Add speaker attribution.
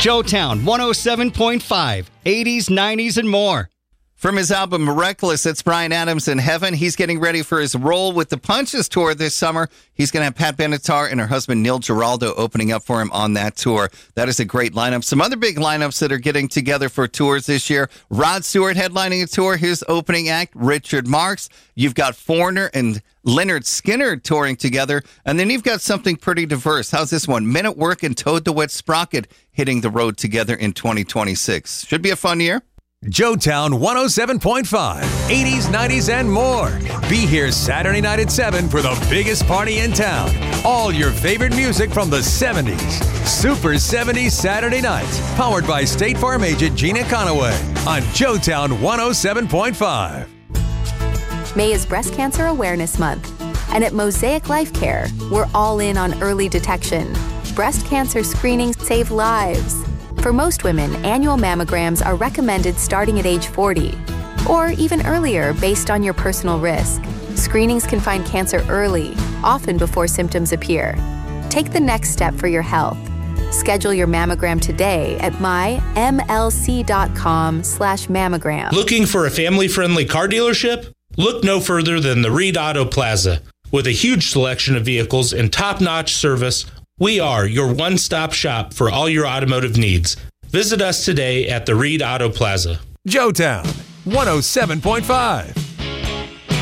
Speaker 1: Joetown 107.5, 80s, 90s, and more.
Speaker 2: From his album Reckless, it's Bryan Adams in heaven. He's getting ready for his Roll with the Punches tour this summer. He's going to have Pat Benatar and her husband Neil Giraldo opening up for him on that tour. That is a great lineup. Some other big lineups that are getting together for tours this year. Rod Stewart headlining a tour. His opening act, Richard Marx. You've got Foreigner and Leonard Skinner touring together. And then you've got something pretty diverse. How's this one? Men at Work and Toad the Wet Sprocket hitting the road together in 2026. Should be a fun year.
Speaker 3: Joetown 107.5, 80s, 90s, and more. Be here Saturday night at 7 for the biggest party in town. All your favorite music from the 70s. Super 70s Saturday nights. Powered by State Farm agent Gina Conaway on Joetown 107.5.
Speaker 4: May is Breast Cancer Awareness Month. And at Mosaic Life Care, we're all in on early detection. Breast cancer screenings save lives. For most women, annual mammograms are recommended starting at age 40, or even earlier based on your personal risk. Screenings can find cancer early, often before symptoms appear. Take the next step for your health. Schedule your mammogram today at mymlc.com/mammogram.
Speaker 5: Looking for a family-friendly car dealership? Look no further than the Reed Auto Plaza. With a huge selection of vehicles and top-notch service, we are your one-stop shop for all your automotive needs. Visit us today at the Reed Auto Plaza.
Speaker 3: Joetown 107.5.